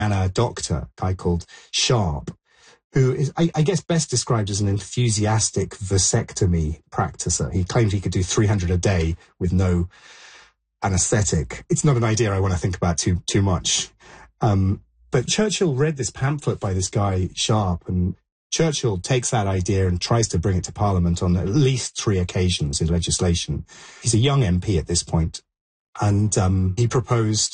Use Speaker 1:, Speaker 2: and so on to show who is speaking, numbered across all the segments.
Speaker 1: and a doctor, a guy called Sharp, who is, I guess, best described as an enthusiastic vasectomy practicer. He claimed he could do 300 a day with no anesthetic. It's not an idea I want to think about too much. But Churchill read this pamphlet by this guy, Sharp, and Churchill takes that idea and tries to bring it to Parliament on at least 3 occasions in legislation. He's a young MP at this point, and he proposed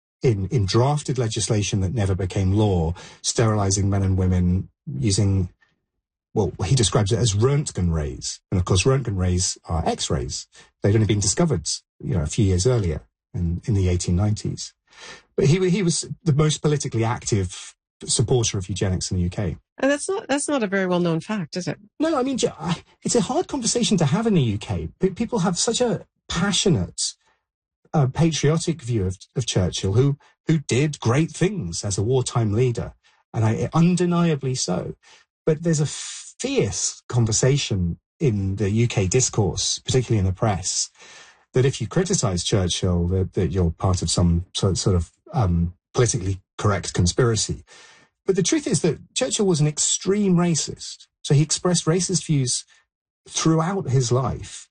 Speaker 1: in drafted legislation that never became law, sterilizing men and women using, well, he describes it as Röntgen rays. And of course, Röntgen rays are X-rays. They'd only been discovered, a few years earlier in the 1890s. But he was the most politically active supporter of eugenics in the UK.
Speaker 2: And that's not a very well-known fact, is it?
Speaker 1: No, I mean, it's a hard conversation to have in the UK. People have such a passionate, patriotic view of Churchill, who did great things as a wartime leader, and undeniably so. But there's a fierce conversation in the UK discourse, particularly in the press, that if you criticise Churchill, that you're part of some sort of politically correct conspiracy. But the truth is that Churchill was an extreme racist. So he expressed racist views throughout his life.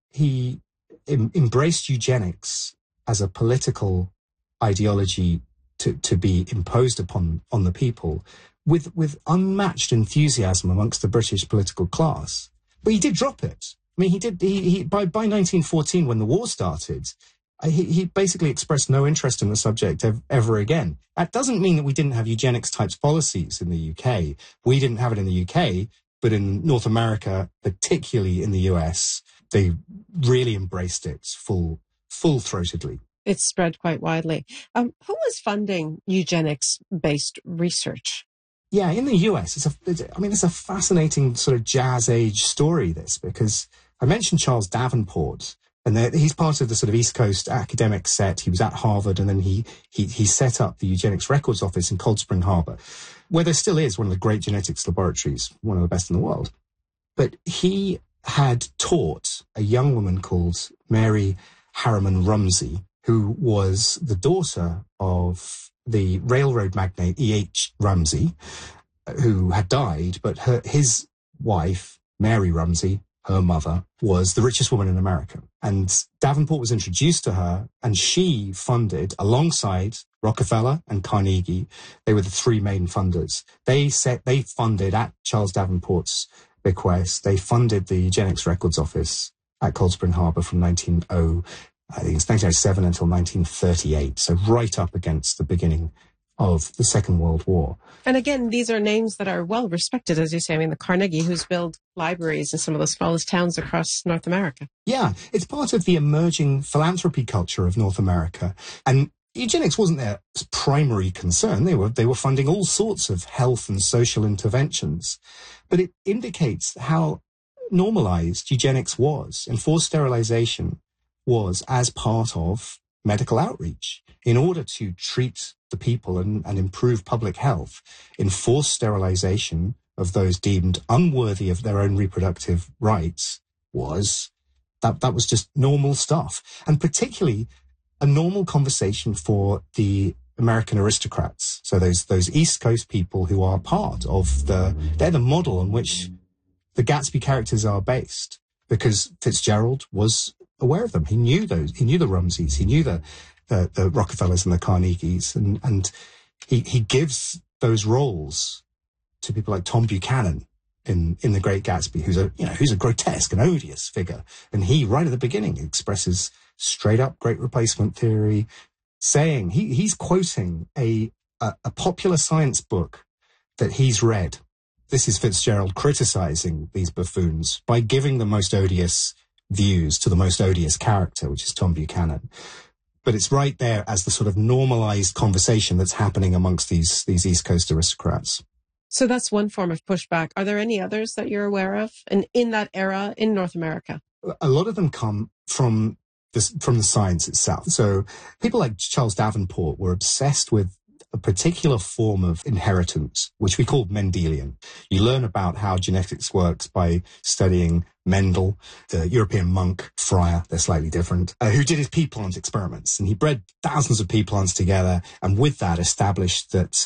Speaker 1: He embraced eugenics as a political ideology to be imposed upon the people with unmatched enthusiasm amongst the British political class. But he did drop it. I mean, by 1914, when the war started, he basically expressed no interest in the subject ever again. That doesn't mean that we didn't have eugenics types policies in the UK. We didn't have it in the UK, but in North America, particularly in the US, they really embraced it full-throatedly.
Speaker 2: It's spread quite widely. Who was funding eugenics-based research?
Speaker 1: Yeah, in the US, it's a fascinating sort of jazz age story, this, because I mentioned Charles Davenport, and he's part of the sort of East Coast academic set. He was at Harvard, and then he set up the Eugenics Records Office in Cold Spring Harbor, where there still is one of the great genetics laboratories, one of the best in the world. But he had taught a young woman called Mary Harriman Rumsey, who was the daughter of the railroad magnate E.H. Rumsey, who had died, but his wife, Mary Rumsey, her mother, was the richest woman in America. And Davenport was introduced to her, and she funded, alongside Rockefeller and Carnegie, they were the 3 main funders. They funded, at Charles Davenport's bequest, they funded the Eugenics Records Office at Cold Spring Harbor from 1907 until 1938, so right up against the beginning of the Second World War.
Speaker 2: And again, these are names that are well respected, as you say. I mean, the Carnegie, who's built libraries in some of the smallest towns across North America.
Speaker 1: Yeah, it's part of the emerging philanthropy culture of North America. And eugenics wasn't their primary concern. They were funding all sorts of health and social interventions. But it indicates how normalized eugenics was, and forced sterilization was as part of medical outreach. In order to treat the people and improve public health, enforced sterilization of those deemed unworthy of their own reproductive rights was just normal stuff. And particularly a normal conversation for the American aristocrats. So those East Coast people who are part of they're the model on which the Gatsby characters are based, because Fitzgerald was aware of them. He knew the Rumseys, he knew the Rockefellers and the Carnegies, and he gives those roles to people like Tom Buchanan in The Great Gatsby, who's a grotesque and odious figure. And he, right at the beginning, expresses straight up great replacement theory, saying he's quoting a popular science book that he's read. This is Fitzgerald criticizing these buffoons by giving the most odious views to the most odious character, which is Tom Buchanan. But it's right there as the sort of normalized conversation that's happening amongst these East Coast aristocrats.
Speaker 2: So that's one form of pushback. Are there any others that you're aware of in that era in North America?
Speaker 1: A lot of them come from the science itself. So people like Charles Davenport were obsessed with a particular form of inheritance, which we called Mendelian. You learn about how genetics works by studying Mendel, the European monk, friar, they're slightly different, who did his pea plant experiments. And he bred thousands of pea plants together, and with that established that